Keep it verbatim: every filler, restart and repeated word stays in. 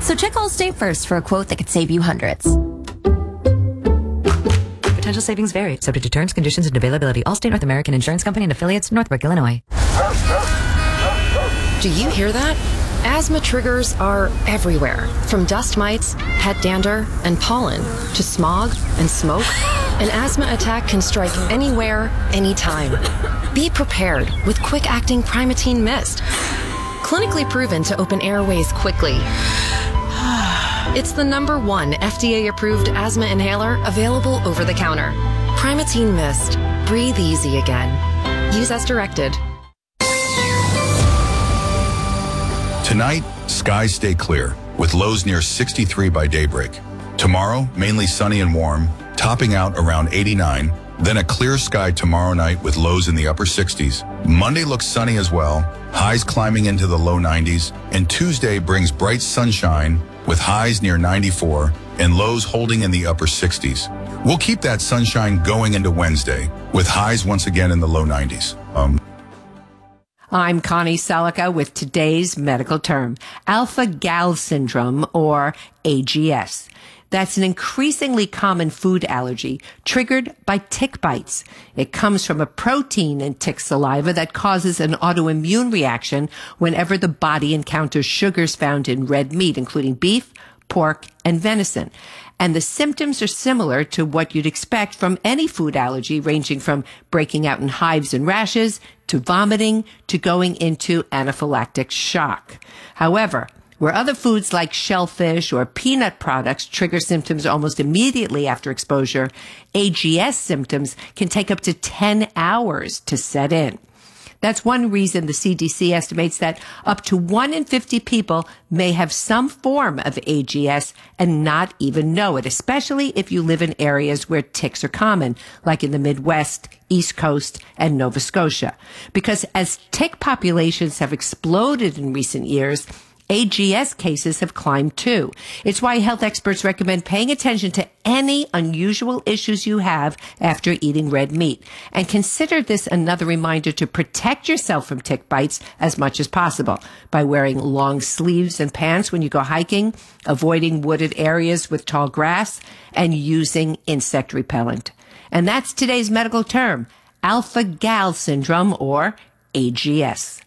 So check Allstate first for a quote that could save you hundreds. Potential savings vary, subject to terms, conditions, and availability. Allstate North American Insurance Company and affiliates, Northbrook, Illinois. Do you hear that? Asthma triggers are everywhere, from dust mites, pet dander, and pollen, to smog and smoke. An asthma attack can strike anywhere, anytime. Be prepared with quick-acting Primatene Mist. Clinically proven to open airways quickly. It's the number one F D A-approved asthma inhaler available over the counter. Primatene Mist. Breathe easy again. Use as directed. Tonight, skies stay clear, with lows near sixty-three by daybreak. Tomorrow, mainly sunny and warm, topping out around eighty-nine. Then a clear sky tomorrow night with lows in the upper sixties. Monday looks sunny as well, highs climbing into the low nineties. And Tuesday brings bright sunshine with highs near ninety-four and lows holding in the upper sixties. We'll keep that sunshine going into Wednesday, with highs once again in the low nineties. Um... I'm Connie Selica with today's medical term, alpha-gal syndrome, or A G S. That's an increasingly common food allergy triggered by tick bites. It comes from a protein in tick saliva that causes an autoimmune reaction whenever the body encounters sugars found in red meat, including beef, pork, and venison. And the symptoms are similar to what you'd expect from any food allergy, ranging from breaking out in hives and rashes, to vomiting, to going into anaphylactic shock. However, where other foods like shellfish or peanut products trigger symptoms almost immediately after exposure, A G S symptoms can take up to ten hours to set in. That's one reason the C D C estimates that up to one in fifty people may have some form of A G S and not even know it, especially if you live in areas where ticks are common, like in the Midwest, East Coast, and Nova Scotia. Because as tick populations have exploded in recent years, A G S cases have climbed too. It's why health experts recommend paying attention to any unusual issues you have after eating red meat. And consider this another reminder to protect yourself from tick bites as much as possible by wearing long sleeves and pants when you go hiking, avoiding wooded areas with tall grass, and using insect repellent. And that's today's medical term, alpha-gal syndrome, or A G S.